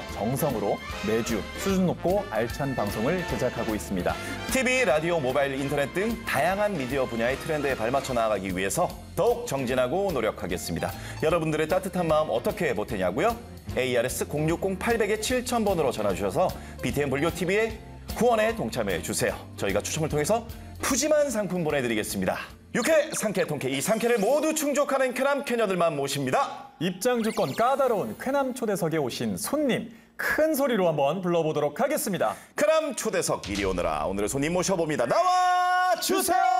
정성으로 매주 수준 높고 알찬 방송을 제작하고 있습니다. TV, 라디오, 모바일, 인터넷 등 다양한 미디어 분야의 트렌드에 발맞춰 나아가기 위해서 더욱 정진하고 노력하겠습니다. 여러분들의 따뜻한 마음 어떻게 보태냐고요? ARS 060-800-7000번으로 전화 주셔서 BTN 불교 TV의 후원에 동참해 주세요. 저희가 추첨을 통해서 푸짐한 상품 보내드리겠습니다. 육회, 상쾌, 통쾌 이 상쾌를 모두 충족하는 쾌남 쾌녀들만 모십니다. 입장 주권 까다로운 쾌남 초대석에 오신 손님 큰 소리로 한번 불러보도록 하겠습니다. 쾌남 초대석 이리 오너라. 오늘의 손님 모셔봅니다. 나와 주세요.